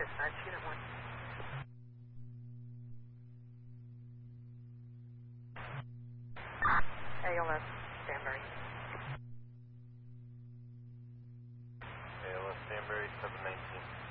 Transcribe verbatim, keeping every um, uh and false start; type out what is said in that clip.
dispatch, unit one. A L S, Stanbury. A L S Stanbury, seven nineteen.